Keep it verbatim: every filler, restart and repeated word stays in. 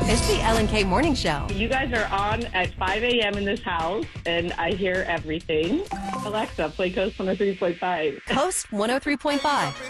It's the Ellen K Morning Show. You guys are on at five a.m. in this house, and I hear everything. Alexa, play Coast one oh three point five. Coast one oh three point five.